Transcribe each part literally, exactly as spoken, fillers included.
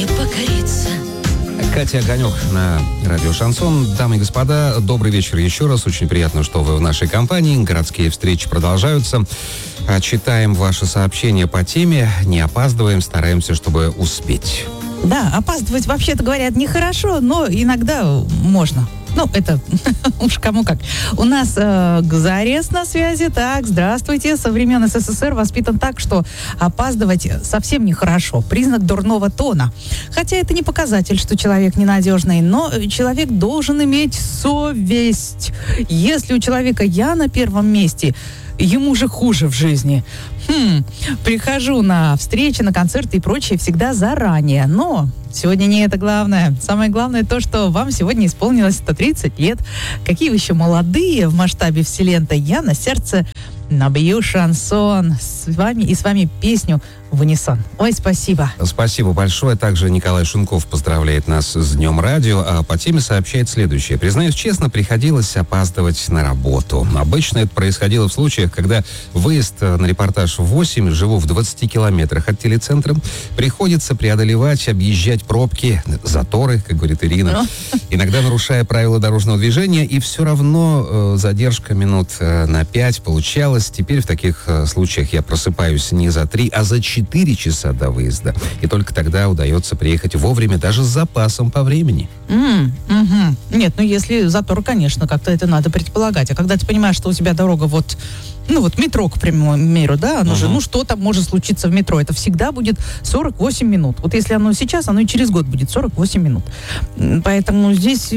не покориться. Катя Огонек на радио «Шансон». Дамы и господа, добрый вечер еще раз. Очень приятно, что вы в нашей компании. Городские встречи продолжаются. Читаем ваши сообщения по теме. Не опаздываем, стараемся, чтобы успеть. Да, опаздывать, вообще-то говорят, нехорошо, но иногда можно. Ну, это уж кому как. У нас э, Гзарес на связи. Так, здравствуйте. Со времен СССР воспитан так, что опаздывать совсем нехорошо. Признак дурного тона. Хотя это не показатель, что человек ненадежный, но человек должен иметь совесть. Если у человека «я» на первом месте, ему же хуже в жизни. Хм, прихожу на встречи, на концерты и прочее всегда заранее. Но сегодня не это главное. Самое главное то, что вам сегодня исполнилось сто тридцать лет. Какие вы еще молодые в масштабе вселенной. Я на сердце набью шансон с вами и с вами песню в унисон. Ой, спасибо. Спасибо большое. Также Николай Шунков поздравляет нас с Днем радио, а по теме сообщает следующее. Признаюсь честно, приходилось опаздывать на работу. Обычно это происходило в случаях, когда выезд на репортаж в восемь, живу в двадцати километрах от телецентра, приходится преодолевать, объезжать пробки, заторы, как говорит Ирина, иногда нарушая правила дорожного движения, и все равно э, задержка минут э, на пять получалась. Теперь в таких э, случаях я просыпаюсь не за три, а за четыре часа до выезда. И только тогда удается приехать вовремя, даже с запасом по времени. Mm, угу. Нет, ну если затор, конечно, как-то это надо предполагать. А когда ты понимаешь, что у тебя дорога вот, ну вот метро, к примеру, да, оно uh-huh. же, ну что там может случиться в метро? Это всегда будет сорок восемь минут. Вот если оно сейчас, оно и через год будет сорок восемь минут. Поэтому здесь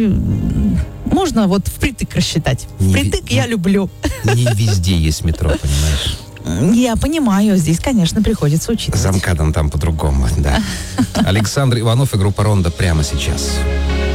можно вот впритык рассчитать. Не Впритык ви... я люблю. Не везде есть метро, понимаешь? Я понимаю, здесь, конечно, приходится учиться. За МКАДом там по-другому, да. Александр Иванов и группа «Рондо» прямо сейчас.